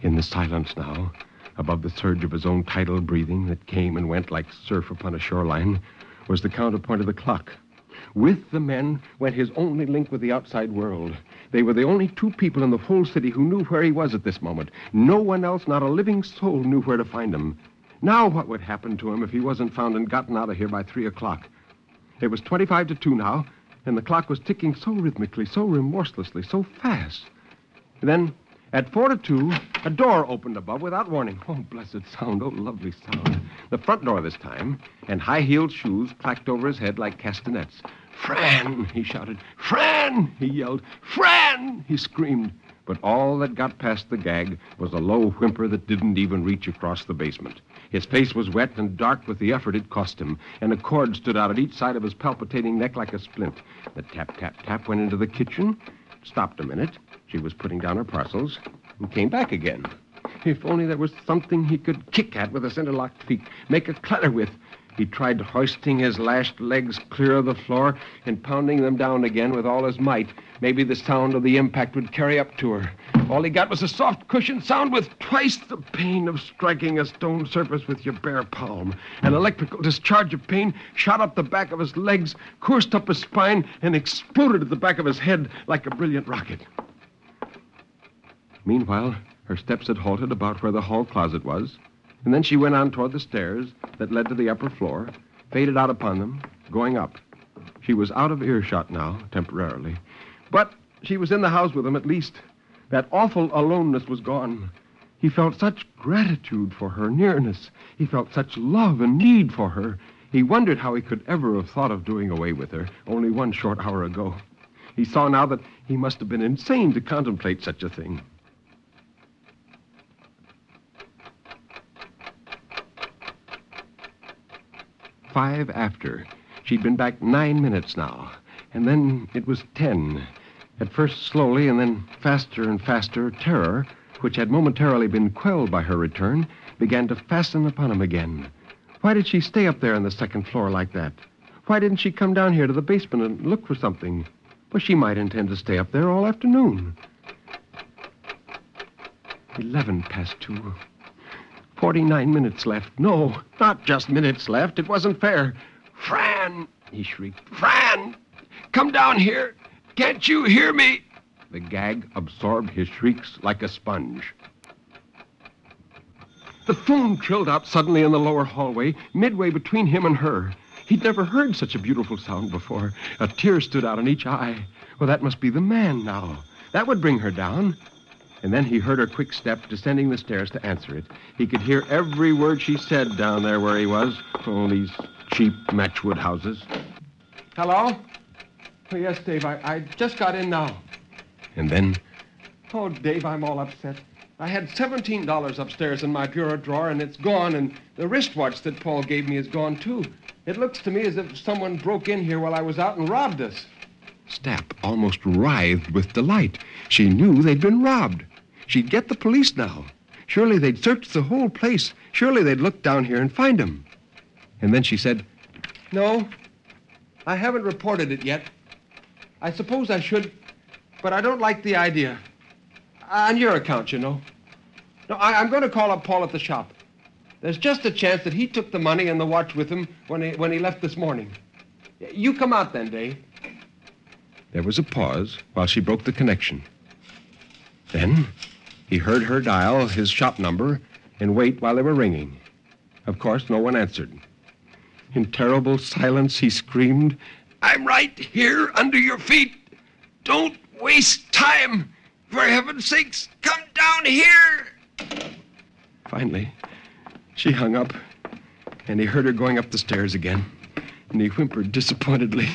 In the silence now, above the surge of his own tidal breathing that came and went like surf upon a shoreline, was the counterpoint of the clock. With the men went his only link with the outside world. They were the only two people in the whole city who knew where he was at this moment. No one else, not a living soul, knew where to find him. Now what would happen to him if he wasn't found and gotten out of here by 3 o'clock? It was 25 to 2 now, and the clock was ticking so rhythmically, so remorselessly, so fast. Then, at 4 to 2, a door opened above without warning. Oh, blessed sound, oh, lovely sound. The front door this time, and high-heeled shoes clacked over his head like castanets. "Fran!" he shouted. "Fran!" he yelled. "Fran!" he screamed. But all that got past the gag was a low whimper that didn't even reach across the basement. His face was wet and dark with the effort it cost him, and a cord stood out at each side of his palpitating neck like a splint. The tap, tap, tap went into the kitchen, stopped a minute. She was putting down her parcels, and came back again. If only there was something he could kick at with his interlocked feet, make a clatter with. He tried hoisting his lashed legs clear of the floor and pounding them down again with all his might. Maybe the sound of the impact would carry up to her. All he got was a soft cushioned sound with twice the pain of striking a stone surface with your bare palm. An electrical discharge of pain shot up the back of his legs, coursed up his spine, and exploded at the back of his head like a brilliant rocket. Meanwhile, her steps had halted about where the hall closet was, and then she went on toward the stairs that led to the upper floor, faded out upon them, going up. She was out of earshot now, temporarily. But she was in the house with him at least. That awful aloneness was gone. He felt such gratitude for her nearness. He felt such love and need for her. He wondered how he could ever have thought of doing away with her only 1 short hour ago. He saw now that he must have been insane to contemplate such a thing. 5 after. She'd been back 9 minutes now. And then it was 10. At first slowly, and then faster and faster, terror, which had momentarily been quelled by her return, began to fasten upon him again. Why did she stay up there on the 2nd floor like that? Why didn't she come down here to the basement and look for something? Well, she might intend to stay up there all afternoon. 11 past 2. 49 minutes left. No, not just minutes left. It wasn't fair. "Fran!" he shrieked. "Fran! Come down here! Can't you hear me?" The gag absorbed his shrieks like a sponge. The phone trilled out suddenly in the lower hallway, midway between him and her. He'd never heard such a beautiful sound before. A tear stood out in each eye. Well, that must be the man now. That would bring her down. And then he heard her quick step descending the stairs to answer it. He could hear every word she said down there where he was. Oh, these cheap matchwood houses. "Hello? Oh, yes, Dave, I just got in now." And then... "Oh, Dave, I'm all upset. I had $17 upstairs in my bureau drawer, and it's gone, and the wristwatch that Paul gave me is gone, too. It looks to me as if someone broke in here while I was out and robbed us." Stapp almost writhed with delight. She knew they'd been robbed. She'd get the police now. Surely they'd searched the whole place. Surely they'd look down here and find him. And then she said, "No, I haven't reported it yet. I suppose I should, but I don't like the idea. On your account, you know. No, I'm going to call up Paul at the shop. There's just a chance that he took the money and the watch with him when he left this morning. You come out then, Dave." There was a pause while she broke the connection. Then he heard her dial his shop number and wait while they were ringing. Of course, no one answered. In terrible silence, he screamed, "I'm right here under your feet. Don't waste time. For heaven's sakes, come down here." Finally, she hung up, and he heard her going up the stairs again, and he whimpered disappointedly.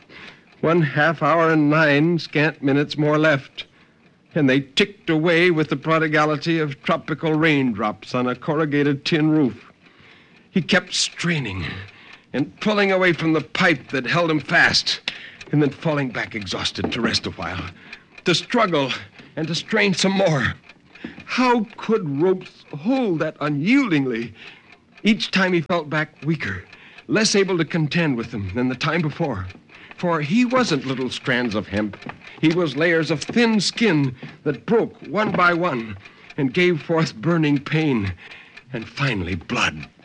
1/2 hour and 9 scant minutes more left, and they ticked away with the prodigality of tropical raindrops on a corrugated tin roof. He kept straining and pulling away from the pipe that held him fast, and then falling back exhausted to rest a while, to struggle and to strain some more. How could ropes hold that unyieldingly? Each time he felt back weaker, less able to contend with them than the time before. For he wasn't little strands of hemp. He was layers of thin skin that broke one by one. and gave forth burning pain, and finally blood.